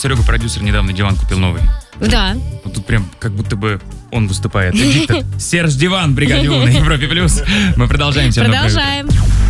Серега, продюсер, недавно диван купил новый. Да. Вот тут прям как будто бы он выступает. Диктор. Серж Диван, бригаде У на Европе+. Мы продолжаем. Продолжаем.